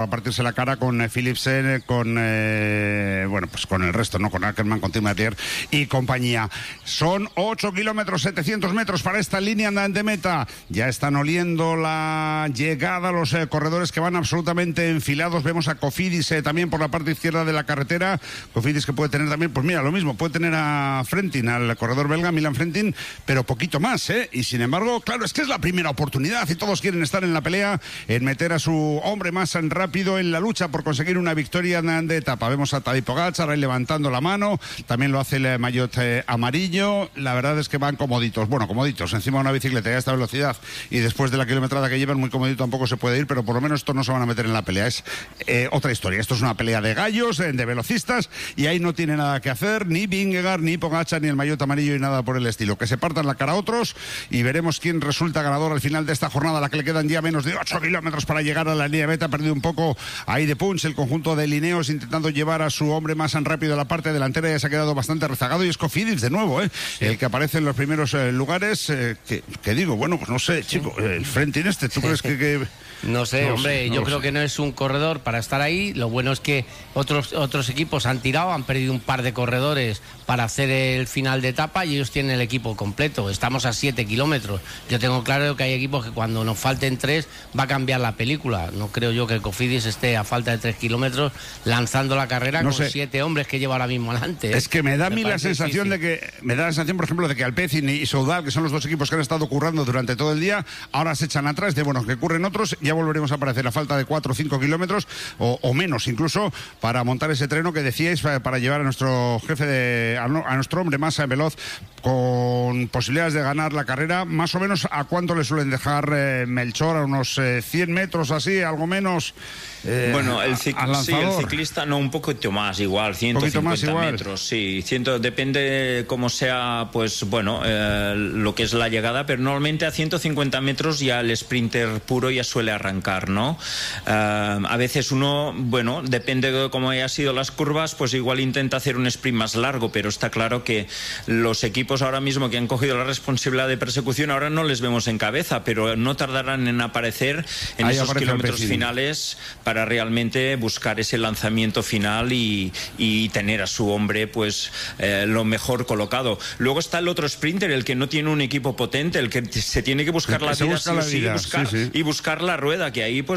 a partirse la cara con Philipsen, con con el resto, ¿no? Con Ackermann, con Tim Merlier y compañía. Son 8 kilómetros, 700 metros para esta línea de meta. Ya están oliendo la llegada los corredores que van absolutamente enfilados. Vemos a Cofidis también por la parte izquierda de la carretera. Cofidis que puede tener también, pues mira, lo mismo, puede tener a Frentin, al corredor belga, Milan Frentin, pero poquito más, ¿eh? Y sin embargo, claro, es que es la primera oportunidad y todos quieren estar en la pelea, en meter a su hombre más rápido en la lucha por conseguir una victoria de etapa. Vemos a Tadej Pogačar ahí levantando la mano, también lo hace el maillot amarillo. La verdad es que van comoditos, encima de una bicicleta y a esta velocidad, y después de la kilometrada que llevan, muy comodito tampoco se puede ir, pero por lo menos estos no se van a meter en la pelea. Es otra historia, esto es una pelea de gallos, de velocistas, y ahí no tiene nada que hacer ni Vingegaard, ni Pogačar, ni el maillot amarillo y nada por el estilo. Que se partan la cara a otros y veremos quién resulta ganador al final de esta jornada, a la que le quedan ya menos de 8 kilómetros para llegar a la línea de meta. Ha perdido un poco ahí de punch el conjunto de Lineos, intentando llevar a su hombre más rápido a la parte delantera. Ya se ha quedado bastante rezagado, y es Cofidis de nuevo, el que aparece en los primeros lugares. Que digo, bueno, pues no sé, chico, el Frentin ¿tú crees que... No sé, hombre, yo creo que no es un corredor para estar ahí. Lo bueno es que otros equipos han tirado, han perdido un par de corredores para hacer el final de etapa y ellos tienen el equipo completo. Estamos a 7 kilómetros. Yo tengo claro que hay equipos que cuando nos falten 3 va a cambiar la película. No creo yo que el Cofidis esté a falta de 3 kilómetros lanzando la carrera con 7 hombres que lleva ahora mismo adelante. Es que me da a mí la sensación por ejemplo, de que Alpecin y Soudal, que son los dos equipos que han estado currando durante todo el día, ahora se echan atrás de, que curren otros. Ya volveremos a aparecer a falta de 4 o 5 kilómetros o menos incluso para montar ese treno que decíais, para llevar a nuestro jefe, a nuestro hombre más veloz, con posibilidades de ganar la carrera. Más o menos, ¿a cuánto le suelen dejar Melchor? A unos 100 metros así, algo menos. El ciclista no, un poquito más, igual 150 metros, sí, depende cómo sea, pues lo que es la llegada, pero normalmente a 150 metros ya el sprinter puro ya suele arrancar, ¿no? A veces uno, depende de cómo hayan sido las curvas, pues igual intenta hacer un sprint más largo, pero está claro que los equipos ahora mismo que han cogido la responsabilidad de persecución, ahora no les vemos en cabeza, pero no tardarán en aparecer en esos kilómetros finales para realmente buscar ese lanzamiento final y tener a su hombre lo mejor colocado. Luego está el otro sprinter, el que no tiene un equipo potente, el que se tiene que buscar la vida, y buscar la rueda, que ahí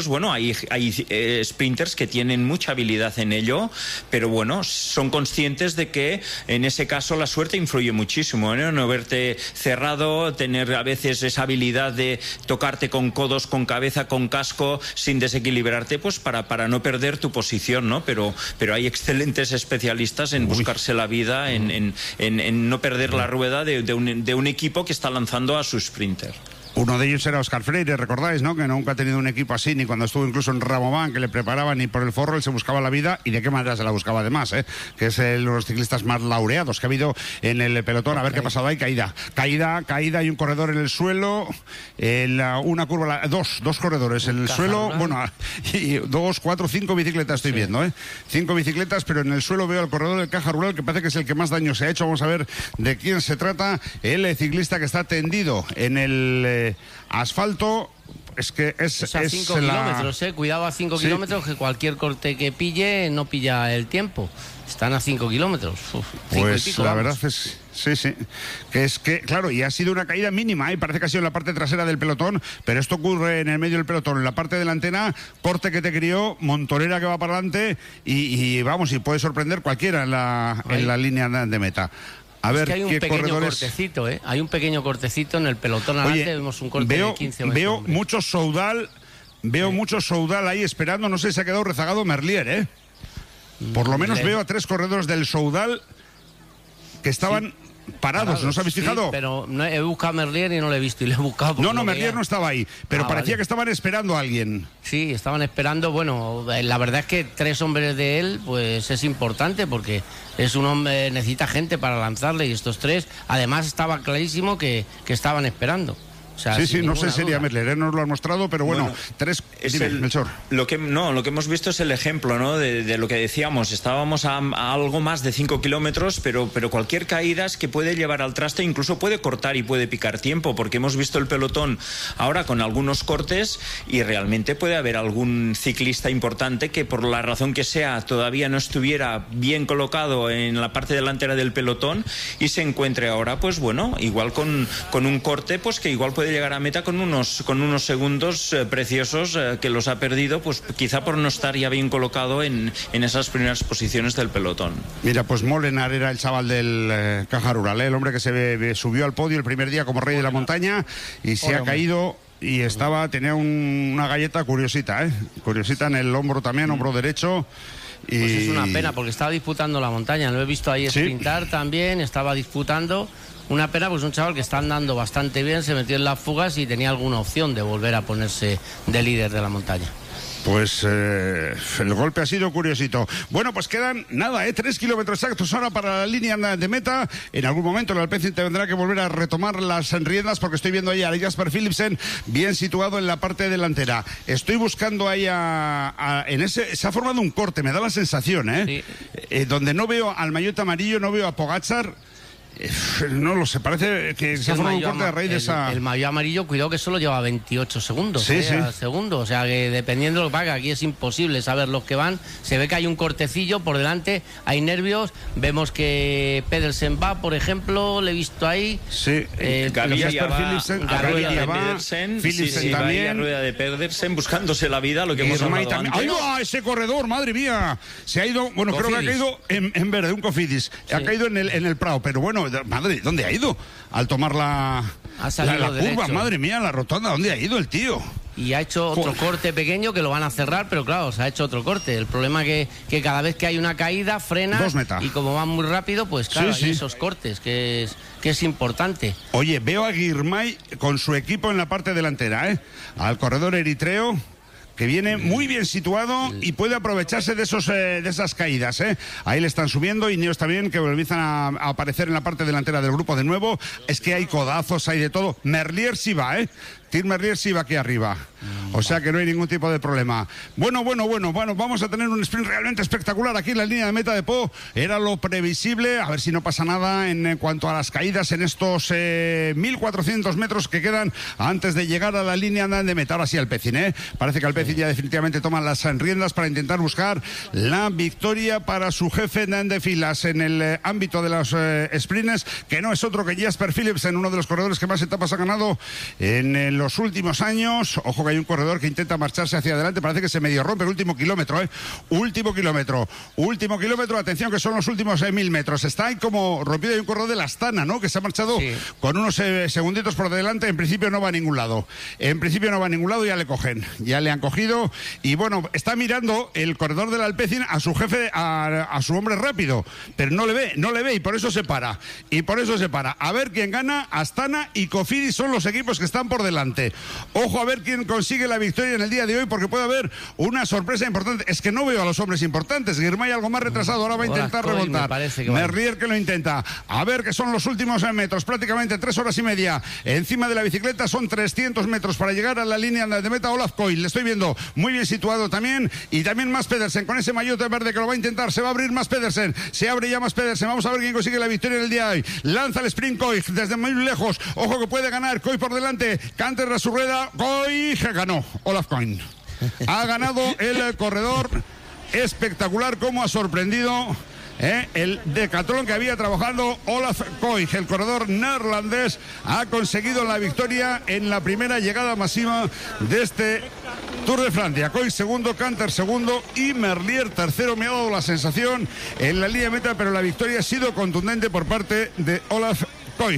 hay sprinters que tienen mucha habilidad en ello, pero son conscientes de que en ese caso la suerte influye muchísimo, no verte cerrado, tener a veces esa habilidad de tocarte con codos, con cabeza, con casco, sin desequilibrarte, para no perder tu posición, ¿no? Pero hay excelentes especialistas en buscarse la vida, en no perder la rueda de un equipo que está lanzando a su sprinter. Uno de ellos era Óscar Freire, recordáis, ¿no? Que nunca ha tenido un equipo así, ni cuando estuvo incluso en Rabobank, que le preparaban ni por el forro. Él se buscaba la vida, y de qué manera se la buscaba además, que es uno de los ciclistas más laureados que ha habido en el pelotón. A ver qué ha pasado ahí. Caída, y un corredor en el suelo, una curva, dos corredores en el suelo, y 2, 4, 5 bicicletas estoy viendo, 5 bicicletas, pero en el suelo veo al corredor del Caja Rural, que parece que es el que más daño se ha hecho. Vamos a ver de quién se trata. El ciclista que está tendido en el asfalto. Es que es a 5 kilómetros, cuidado a 5 kilómetros, que cualquier corte que pille no pilla el tiempo. Están a 5 kilómetros. La verdad es... Sí. Que es que, claro, y ha sido una caída mínima, y parece que ha sido en la parte trasera del pelotón, pero esto ocurre en el medio del pelotón, en la parte delantera, corte que te crió, montonera que va para adelante, y puede sorprender cualquiera en la línea de meta. A ver, que hay un pequeño cortecito, hay un pequeño cortecito en el pelotón. Adelante vemos un corte de 15 metros. Veo mucho Soudal ahí esperando. No sé si se ha quedado rezagado Merlier, Por lo menos veo a 3 corredores del Soudal que estaban parados. ¿No os habéis fijado? Pero no, he buscado a Merlier y no lo he visto, y lo he buscado. No, Merlier no estaba ahí, pero parecía que estaban esperando a alguien. Sí, estaban esperando. La verdad es que 3 hombres de él, pues es importante, porque es un hombre, necesita gente para lanzarle, y estos 3, además estaba clarísimo que estaban esperando. O sea, sí, no sé si sería Merlier, nos lo ha mostrado, pero bueno, Melchor. Lo que hemos visto es el ejemplo, ¿no? De lo que decíamos, estábamos a algo más de 5 kilómetros, pero cualquier caída es que puede llevar al traste, incluso puede cortar y puede picar tiempo, porque hemos visto el pelotón ahora con algunos cortes y realmente puede haber algún ciclista importante que por la razón que sea todavía no estuviera bien colocado en la parte delantera del pelotón y se encuentre ahora, pues bueno, igual con un corte, pues que igual puede llegar a meta con unos segundos preciosos que los ha perdido, pues quizá por no estar ya bien colocado en esas primeras posiciones del pelotón. Mira, pues Molenaar era el chaval del Caja Rural, el hombre que se subió al podio el primer día como rey de la montaña y se ha caído y tenía una galleta curiosita, curiosita en el hombro también, hombro derecho. Pues es una pena porque estaba disputando la montaña, lo he visto ahí sprintar también, estaba disputando. Una pena, pues un chaval que está andando bastante bien, se metió en las fugas y tenía alguna opción de volver a ponerse de líder de la montaña. Pues el golpe ha sido curiosito. Bueno, pues quedan 3 kilómetros exactos ahora para la línea de meta. En algún momento el Alpecin tendrá que volver a retomar las riendas porque estoy viendo ahí a Jasper Philipsen bien situado en la parte delantera. Estoy buscando ahí se ha formado un corte, me da la sensación, donde no veo al maillot amarillo, no veo a Pogačar. No lo sé, parece que se ha formado un corte a raíz de esa... El maillot amarillo, cuidado que solo lleva 28 segundos. Segundo, o sea que dependiendo de lo que paga, aquí es imposible saber los que van. Se ve que hay un cortecillo por delante, hay nervios. Vemos que Pedersen va, por ejemplo, le he visto ahí. Sí, Gaviria ya va a rueda de Pedersen, Philipsen también. Va a rueda de Pedersen buscándose la vida, lo que hemos hablado antes. ¡Ay, no! Ese corredor, madre mía! Se ha ido, bueno, Cofidis. Creo que ha caído en verde, un Cofidis. Ha caído en el Prado, pero bueno, madre, ¿dónde ha ido? Al tomar la curva, madre mía, la rotonda, ¿dónde ha ido el tío? Y ha hecho otro corte pequeño que lo van a cerrar, pero claro, se ha hecho otro corte. El problema es que cada vez que hay una caída frena y como va muy rápido, pues claro, hay esos cortes, que es importante. Oye, veo a Girmay con su equipo en la parte delantera, al corredor eritreo, que viene muy bien situado y puede aprovecharse de esas caídas, Ahí le están subiendo, Ineos también, que empiezan a aparecer en la parte delantera del grupo de nuevo. Es que hay codazos, hay de todo. Merlier sí va, Tim Merlier sí va aquí arriba. O sea que no hay ningún tipo de problema. Bueno, vamos a tener un sprint realmente espectacular aquí en la línea de meta de Po. Era lo previsible, a ver si no pasa nada en cuanto a las caídas en estos 1.400 metros que quedan antes de llegar a la línea de meta. Ahora sí Alpecin, Parece que Alpecin ya definitivamente toma las riendas para intentar buscar la victoria para su jefe de filas en el ámbito de los sprints, que no es otro que Jasper Philipsen, uno de los corredores que más etapas ha ganado en los últimos años. Ojo que hay un corredor que intenta marcharse hacia adelante, parece que se medio rompe el último kilómetro, último kilómetro, atención que son los últimos 1.000 metros, está ahí como rompido. Hay un corredor de la Astana, ¿no?, que se ha marchado con unos segunditos por delante. En principio no va a ningún lado, ya le cogen, ya le han cogido y bueno, está mirando el corredor del Alpecin a su jefe, a su hombre rápido, pero no le ve y por eso se para, a ver quién gana. Astana y Cofidis son los equipos que están por delante. Ojo a ver quién consigue la victoria en el día de hoy, porque puede haber una sorpresa importante. Es que no veo a los hombres importantes. Girmay algo más retrasado, ahora va a intentar remontar. Merlier que lo intenta. A ver, que son los últimos metros, prácticamente 3 horas y media encima de la bicicleta. Son 300 metros para llegar a la línea de meta. Olaf Koil, le estoy viendo muy bien situado también, y también más Pedersen con ese maillot verde que lo va a intentar. Se va a abrir más Pedersen, se abre ya más Pedersen. Vamos a ver quién consigue la victoria en el día de hoy. Lanza el sprint Koil desde muy lejos. Ojo que puede ganar Koil por delante. Canter a su rueda. Koil ganó. Olaf Koil ha ganado el corredor. Espectacular cómo ha sorprendido el decatlón que había trabajado Olaf Koil. El corredor neerlandés ha conseguido la victoria en la primera llegada masiva de este Tour de Francia. Koil segundo, Canter segundo y Merlier tercero. Me ha dado la sensación en la línea de meta, pero la victoria ha sido contundente por parte de Olaf Koil,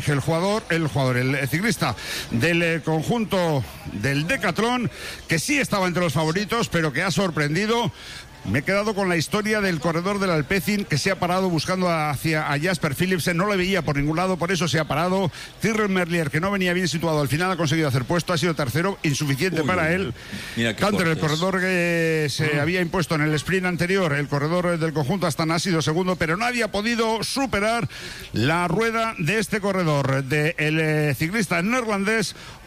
el ciclista del conjunto del decatlón, que sí estaba entre los favoritos, pero que ha sorprendido. Me he quedado con la historia del corredor del Alpecin, que se ha parado buscando a Jasper Philipsen, no le veía por ningún lado, por eso se ha parado. Tyrrell Merlier, que no venía bien situado, al final ha conseguido hacer puesto, ha sido tercero, insuficiente para él. Canter, el corredor que se había impuesto en el sprint anterior, el corredor del conjunto Astana, ha sido segundo, pero nadie ha podido superar la rueda de este corredor, del ciclista neerlandés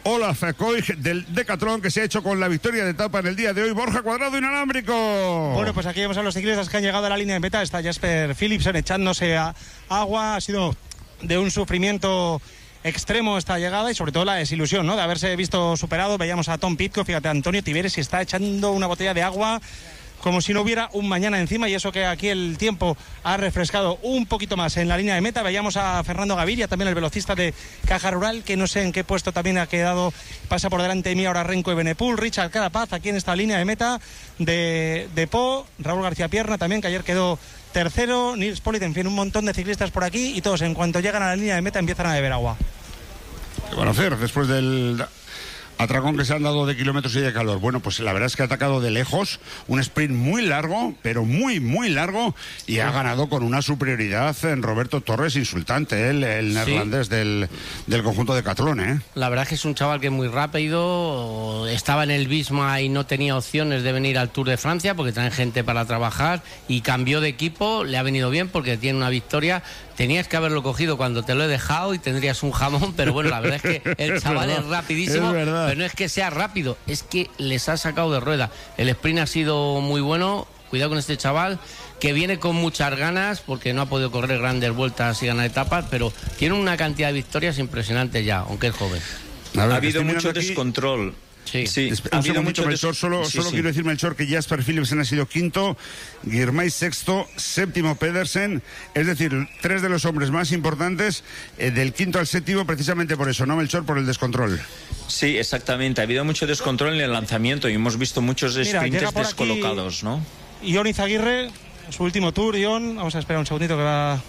Olaf Koig del Decathlon, que se ha hecho con la victoria de etapa en el día de hoy. Borja Cuadrado, inalámbrico. Bueno, pues aquí vemos a los ciclistas que han llegado a la línea de meta. Está Jasper Philipsen echándose a agua. Ha sido de un sufrimiento extremo esta llegada y sobre todo la desilusión, ¿no?, de haberse visto superado. Veíamos a Tom Pidcock, fíjate, Antonio Tiberes, y está echando una botella de agua como si no hubiera un mañana encima, y eso que aquí el tiempo ha refrescado un poquito más en la línea de meta. Veíamos a Fernando Gaviria, también el velocista de Caja Rural, que no sé en qué puesto también ha quedado, pasa por delante de mí ahora Renko Evenepoel, Richard Carapaz aquí en esta línea de meta de Po, Raúl García Pierna también, que ayer quedó tercero, Nils Politt, en fin, un montón de ciclistas por aquí, y todos en cuanto llegan a la línea de meta empiezan a beber agua. ¿Qué van a hacer después del atracón que se han dado de kilómetros y de calor? Bueno, pues la verdad es que ha atacado de lejos, un sprint muy largo, pero muy largo, y ha ganado con una superioridad en Roberto Torres insultante, el neerlandés del conjunto de Decathlon, La verdad es que es un chaval que es muy rápido, estaba en el Visma y no tenía opciones de venir al Tour de Francia porque traen gente para trabajar, y cambió de equipo, le ha venido bien porque tiene una victoria. Tenías que haberlo cogido cuando te lo he dejado y tendrías un jamón, pero bueno, la verdad es que el chaval es rapidísimo, pero no es que sea rápido, es que les ha sacado de rueda. El sprint ha sido muy bueno, cuidado con este chaval, que viene con muchas ganas porque no ha podido correr grandes vueltas y ganar etapas, pero tiene una cantidad de victorias impresionantes ya, aunque es joven. Ha habido mucho descontrol. Sí. Ha habido mucho Melchor, solo quiero decir, Melchor, que Jasper Philipsen ha sido quinto, Girmay sexto, séptimo Pedersen, es decir, 3 de los hombres más importantes, del quinto al séptimo, precisamente por eso, ¿no, Melchor? Por el descontrol. Sí, exactamente, ha habido mucho descontrol en el lanzamiento y hemos visto muchos sprinters descolocados, ¿no? Ion Izaguirre, su último tour, Ion, vamos a esperar un segundito que va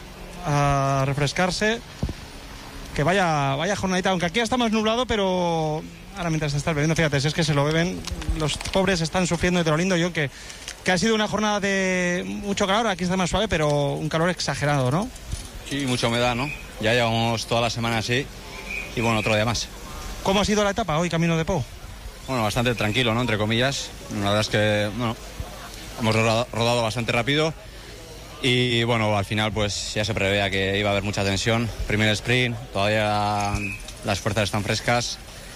a refrescarse. Que vaya jornadita, aunque aquí está más nublado, pero ahora mientras se está bebiendo, fíjate, si es que se lo beben, los pobres están sufriendo de lo lindo. Yo que ha sido una jornada de mucho calor, aquí está más suave, pero un calor exagerado, ¿no? Sí, mucha humedad, ¿no? Ya llevamos toda la semana así y bueno, otro día más. ¿Cómo ha sido la etapa hoy, camino de Po? Bueno, bastante tranquilo, ¿no? Entre comillas. La verdad es que, bueno, hemos rodado bastante rápido. Y bueno, al final pues ya se preveía que iba a haber mucha tensión. Primer sprint, todavía las fuerzas están frescas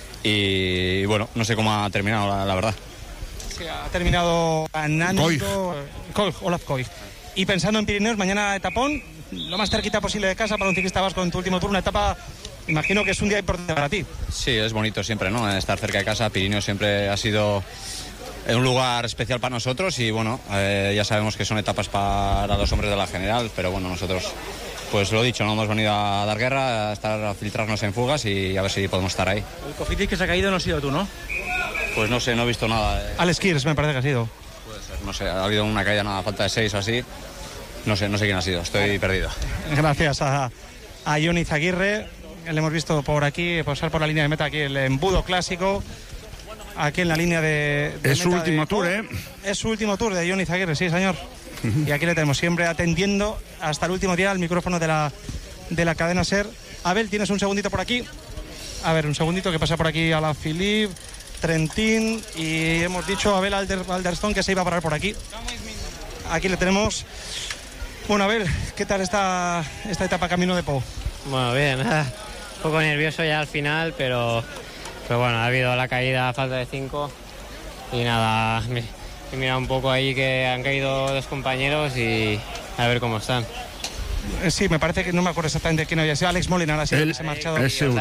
y bueno, no sé cómo ha terminado la verdad. Sí, ha terminado ganando Olaf Koig. Y pensando en Pirineos, mañana etapón, lo más cerquita posible de casa para un ciclista vasco en tu último turno, una etapa, imagino que es un día importante para ti. Sí, es bonito siempre, ¿no? Estar cerca de casa. Pirineos siempre ha sido un lugar especial para nosotros y bueno, ya sabemos que son etapas para los hombres de la general, pero bueno, nosotros, pues lo dicho, no hemos venido a dar guerra, a filtrarnos en fugas y a ver si podemos estar ahí. El Cofidis que se ha caído no ha sido tú, ¿no? Pues no sé, no he visto nada. Alex Kirs me parece que ha sido. Puede ser, no sé, ha habido una caída a falta de 6 o así, no sé quién ha sido, estoy perdido. Gracias a Ion Izaguirre, le hemos visto por aquí, pasar por la línea de meta aquí, el embudo clásico. Aquí en la línea de es su último tour, Es su último tour de Ion Izaguirre, sí, señor. Y aquí le tenemos siempre atendiendo hasta el último día al micrófono de la cadena SER. Abel, ¿tienes un segundito por aquí? A ver, un segundito que pasa por aquí a la Philippe, Trentin, y hemos dicho a Abel Alderstone que se iba a parar por aquí. Aquí le tenemos. Bueno, Abel, ¿qué tal esta etapa camino de Po? Bueno, bien, un poco nervioso ya al final, pero bueno, ha habido la caída a falta de 5 y nada, he mirado un poco ahí que han caído 2 compañeros y a ver cómo están. Sí, me parece que no me acuerdo exactamente quién había sido. Alex Molina, ahora sí, que se ha marchado.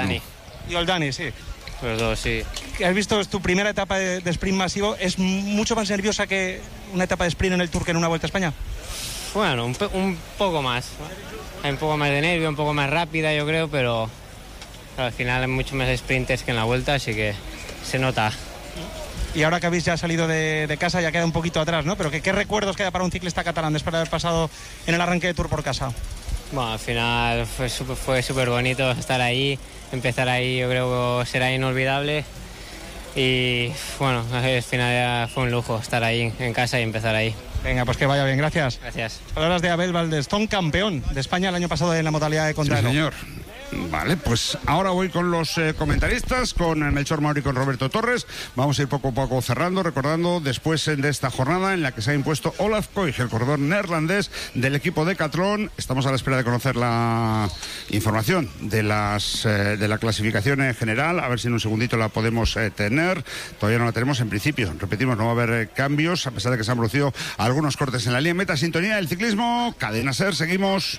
Y Oldani, sí. Los dos, sí. Has visto, es tu primera etapa de sprint masivo. ¿Es mucho más nerviosa que una etapa de sprint en el Tour que en una Vuelta a España? Bueno, un poco más. Hay un poco más de nervio, un poco más rápida, yo creo, pero al final hay mucho más sprinters que en la Vuelta, así que se nota. Y ahora que habéis ya salido de casa, ya queda un poquito atrás, ¿no? Pero ¿qué recuerdos queda para un ciclista catalán después de haber pasado en el arranque de Tour por casa? Bueno, al final fue súper bonito estar ahí, empezar ahí, yo creo que será inolvidable. Y bueno, al final ya fue un lujo estar ahí en casa y empezar ahí. Venga, pues que vaya bien, gracias. Gracias. Palabras de Abel Alderstone, campeón de España el año pasado en la modalidad de contrarreloj. Sí, señor. Vale, pues ahora voy con los comentaristas, con Melchor Mauri y con Roberto Torres. Vamos a ir poco a poco cerrando, recordando después de esta jornada en la que se ha impuesto Olaf Koig, el corredor neerlandés del equipo Decathlon. Estamos a la espera de conocer la información de la clasificación en general, a ver si en un segundito la podemos tener. Todavía no la tenemos en principio, repetimos, no va a haber cambios, a pesar de que se han producido algunos cortes en la línea meta. Sintonía del ciclismo, Cadena SER, seguimos.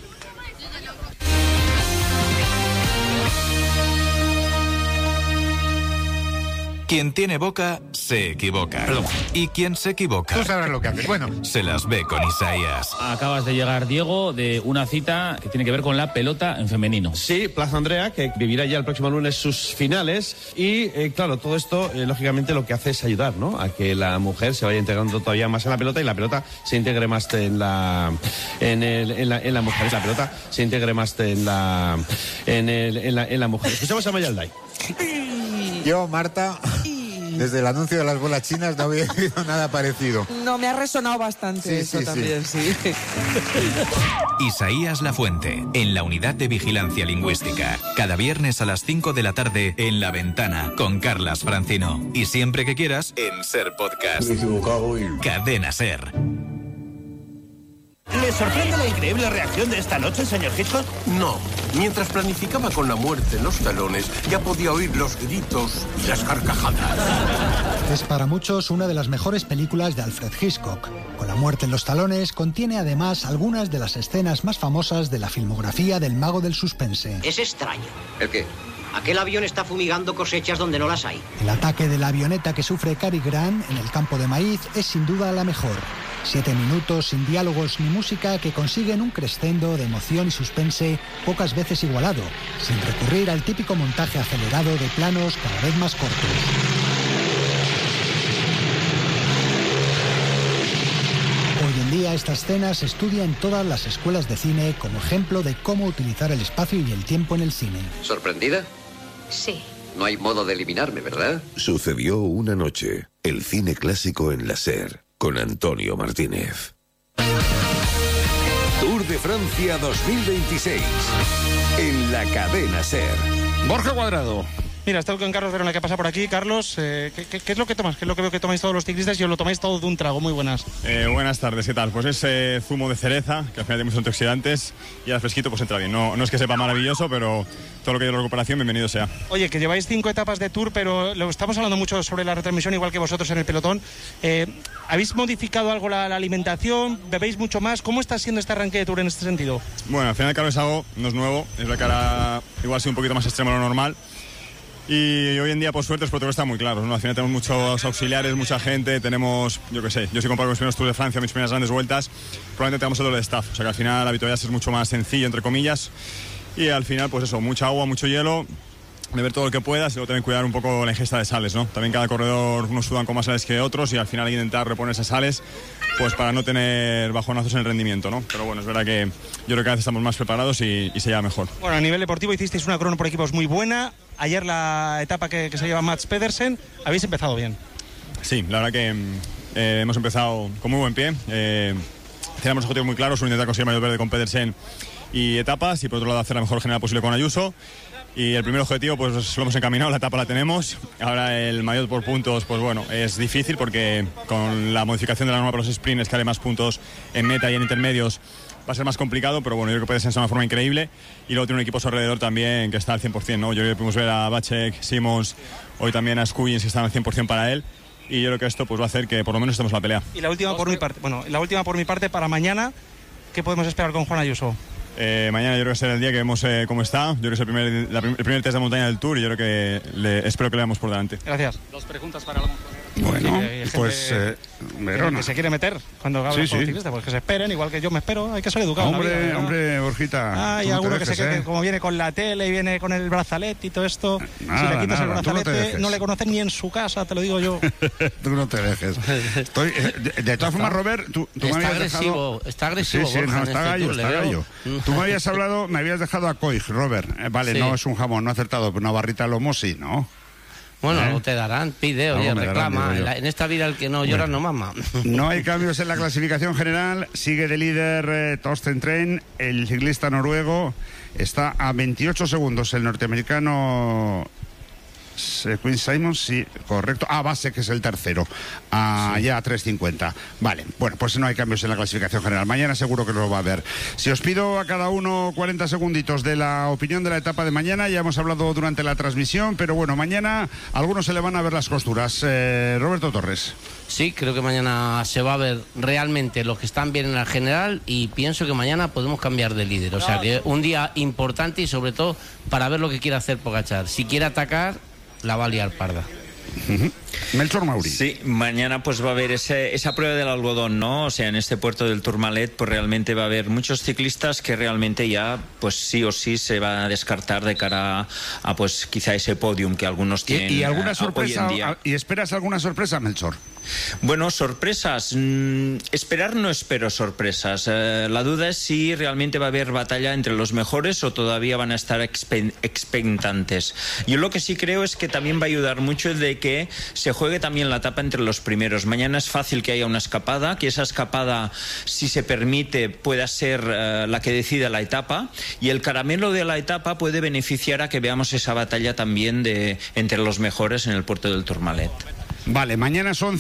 Quien tiene boca, se equivoca. Perdón. Y quien se equivoca... Tú sabrás lo que haces. Bueno. Se las ve con Isaías. Acabas de llegar, Diego, de una cita que tiene que ver con la pelota en femenino. Sí, Plaza Andrea, que vivirá ya el próximo lunes sus finales. Y, claro, todo esto, lógicamente, lo que hace es ayudar, ¿no?, a que la mujer se vaya integrando todavía más en la pelota y la pelota se integre más en la mujer. La pelota se integre más en la mujer. Escuchamos a Mayalday. Yo, Marta, desde el anuncio de las bolas chinas no había oído nada parecido. No, me ha resonado bastante también. Isaías Lafuente, en la Unidad de Vigilancia Lingüística. Cada viernes a las 5 de la tarde en La Ventana, con Carlas Francino. Y siempre que quieras, en SER Podcast. Me he equivocado hoy. Cadena SER. ¿Le sorprende la increíble reacción de esta noche, señor Hitchcock? No. Mientras planificaba con la muerte en los talones, ya podía oír los gritos y las carcajadas. Es para muchos una de las mejores películas de Alfred Hitchcock. Con la muerte en los talones, contiene además algunas de las escenas más famosas de la filmografía del mago del suspense. Es extraño. ¿El qué? Aquel avión está fumigando cosechas donde no las hay. El ataque de la avioneta que sufre Cary Grant en el campo de maíz es sin duda la mejor. 7 minutos sin diálogos ni música que consiguen un crescendo de emoción y suspense pocas veces igualado, sin recurrir al típico montaje acelerado de planos cada vez más cortos. Hoy en día esta escena se estudia en todas las escuelas de cine como ejemplo de cómo utilizar el espacio y el tiempo en el cine. ¿Sorprendida? Sí. No hay modo de eliminarme, ¿verdad? Sucedió una noche. El cine clásico en la SER, con Antonio Martínez. Tour de Francia 2026. En la Cadena SER. Borja Cuadrado. Mira, estoy con Carlos Verona, que pasa por aquí. Carlos, ¿qué es lo que tomas? ¿Qué es lo que veo que tomáis todos los ciclistas y os lo tomáis todo de un trago? Muy buenas. Buenas tardes, ¿qué tal? Pues es zumo de cereza, que al final tiene muchos antioxidantes, y al fresquito pues entra bien. No es que sepa maravilloso, pero todo lo que hay de la recuperación, bienvenido sea. Oye, que lleváis 5 etapas de Tour, pero lo estamos hablando mucho sobre la retransmisión, igual que vosotros en el pelotón. ¿Habéis modificado algo la alimentación? ¿Bebéis mucho más? ¿Cómo está siendo este arranque de Tour en este sentido? Bueno, al final claro, es algo, no es nuevo, es la cara igual ha sido un poquito más extremo de lo normal. Y hoy en día, por suerte, los protocolos están muy claros, ¿no? Al final tenemos muchos auxiliares, mucha gente, tenemos, yo qué sé, yo si comparo con mis primeros Tours de Francia, mis primeras grandes vueltas, probablemente tengamos el doble de staff. O sea que al final la habitualidad es mucho más sencillo, entre comillas, y al final, pues eso, mucha agua, mucho hielo, beber todo lo que puedas y luego también cuidar un poco la ingesta de sales, ¿no? También cada corredor, unos sudan con más sales que otros y al final hay que intentar reponer esas sales, pues para no tener bajonazos en el rendimiento, ¿no? Pero bueno, es verdad que yo creo que cada vez estamos más preparados y se lleva mejor. Bueno, a nivel deportivo hicisteis una crono por equipos muy buena. Ayer la etapa que se lleva Mats Pedersen, habéis empezado bien. Sí, la verdad que hemos empezado con muy buen pie. Tenemos objetivos muy claros, intentar conseguir mayor verde con Pedersen y etapas, y por otro lado hacer la mejor general posible con Ayuso. Y el primer objetivo pues lo hemos encaminado, la etapa la tenemos. Ahora el maillot por puntos, pues bueno, es difícil porque con la modificación de la norma para los sprints, que haré más puntos en meta y en intermedios, va a ser más complicado, pero bueno, yo creo que puede ser de una forma increíble. Y luego tiene un equipo a su alrededor también que está al 100%, ¿no? Yo creo que pudimos ver a Bacek, Simons, hoy también a Scullins, que están al 100% para él. Y yo creo que esto pues va a hacer que por lo menos estemos en la pelea. Y la última por mi parte, para mañana, ¿qué podemos esperar con Juan Ayuso? Mañana yo creo que será el día que vemos cómo está. Yo creo que es el primer test de montaña del Tour y yo creo que espero que le damos por delante. Gracias. 2 preguntas para la montaña. Bueno, pues Verona. Que se quiere meter cuando habla con los ciclistas, pues que se esperen, igual que yo me espero, hay que ser educado. Hombre, Borjita. Hay alguno que se quede, como viene con la tele y viene con el brazalete y todo esto, si le quitas el brazalete no le conocen ni en su casa, te lo digo yo. Tú no te dejes. De todas formas, Robert, tú me habías dejado... Está agresivo, sí, Borja, no, está gallo. Tú me habías dejado a Koig, Robert. Vale, sí. No es un jamón, no ha acertado, pero una barrita de lomo sí, ¿no? Bueno, algo te darán, pide, oye, reclama. En esta vida el que no llora no mama. No hay cambios en la clasificación general. Sigue de líder Torsten Tren, el ciclista noruego. Está a 28 segundos el norteamericano Quinn Simons, sí, correcto. Base, que es el tercero. Ya a 3.50. Vale, bueno, pues no hay cambios en la clasificación general. Mañana seguro que lo va a haber. Si os pido a cada uno 40 segunditos de la opinión de la etapa de mañana, ya hemos hablado durante la transmisión, pero bueno, mañana a algunos se le van a ver las costuras. Roberto Torres. Sí, creo que mañana se va a ver realmente los que están bien en la general y pienso que mañana podemos cambiar de líder. O sea, que un día importante y sobre todo para ver lo que quiere hacer Pogačar. Si quiere atacar, la va a liar parda. Melchor Mauri. Sí, mañana pues va a haber esa prueba del algodón, ¿no? O sea, en este puerto del Tourmalet pues realmente va a haber muchos ciclistas que realmente ya pues sí o sí se va a descartar de cara a pues quizá ese podium que algunos tienen. ¿Y alguna sorpresa? Hoy en día. ¿Y esperas alguna sorpresa, Melchor? Bueno, sorpresas. Esperar no espero sorpresas. La duda es si realmente va a haber batalla entre los mejores o todavía van a estar expectantes. Yo lo que sí creo es que también va a ayudar mucho el de que se juegue también la etapa entre los primeros. Mañana es fácil que haya una escapada, que esa escapada, si se permite, pueda ser la que decida la etapa, y el caramelo de la etapa puede beneficiar a que veamos esa batalla también entre los mejores en el puerto del Tourmalet. Vale, mañana son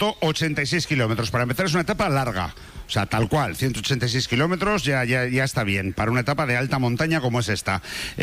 186 kilómetros. Para empezar es una etapa larga. O sea, tal cual, 186 kilómetros ya está bien para una etapa de alta montaña como es esta.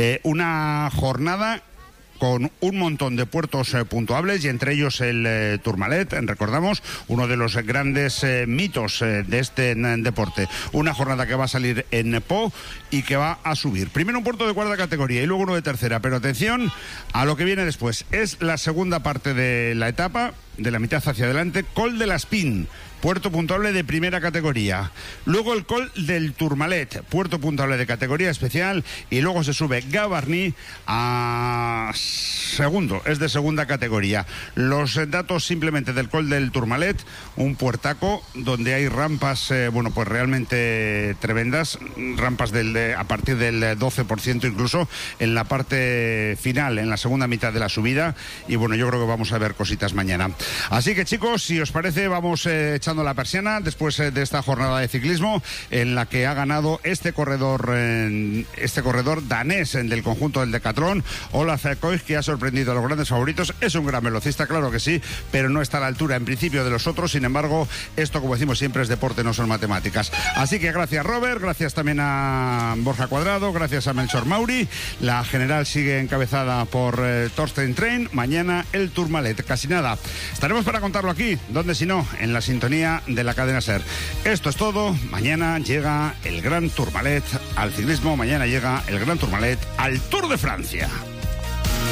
Una jornada con un montón de puertos puntuables y entre ellos el Tourmalet, recordamos, uno de los grandes mitos de este deporte. Una jornada que va a salir en Po y que va a subir. Primero un puerto de cuarta categoría y luego uno de tercera, pero atención a lo que viene después. Es la segunda parte de la etapa, de la mitad hacia adelante, Col de l'Espín, puerto puntuable de primera categoría. Luego el Col del Tourmalet, puerto puntuable de categoría especial, y luego se sube Gavarnie a segundo, es de segunda categoría. Los datos simplemente del Col del Tourmalet, un puertaco donde hay rampas, pues realmente tremendas, rampas a partir del 12% incluso en la parte final, en la segunda mitad de la subida, y bueno, yo creo que vamos a ver cositas mañana. Así que chicos, si os parece, vamos echando la persiana después de esta jornada de ciclismo en la que ha ganado este corredor danés del conjunto del Decathlon, Olaf Koig, que ha sorprendido a los grandes favoritos. Es un gran velocista, claro que sí, pero no está a la altura en principio de los otros. Sin embargo, esto, como decimos siempre, es deporte, no son matemáticas. Así que gracias Robert, gracias también a Borja Cuadrado, gracias a Melchor Mauri. La general sigue encabezada por Torsten Tren. Mañana el Tourmalet, casi nada. Estaremos para contarlo aquí, donde si no, en la sintonía de la cadena SER. Esto es todo. Mañana llega el Gran Tourmalet al ciclismo. Mañana llega el Gran Tourmalet al Tour de Francia.